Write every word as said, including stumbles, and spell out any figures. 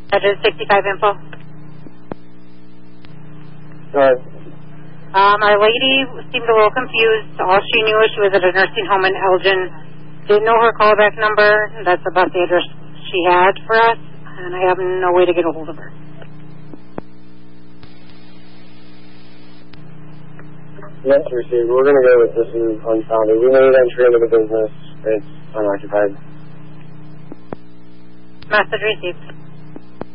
Address sixty-five info. Sorry. Um, our lady seemed a little confused. All she knew is she was at a nursing home in Elgin. Didn't know her callback number. That's about the address she had for us, and I have no way to get a hold of her. Yes, received. We're going to go with this is unfounded. We made entry into the business. It's unoccupied. Message received.